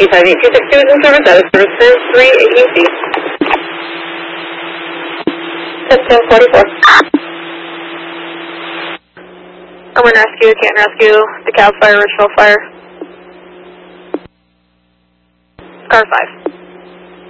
E58262 is in service. That is service 3 AEC. 1544. Urban Rescue, Canton Rescue, DeKalb Fire, Richville Fire. Car 5.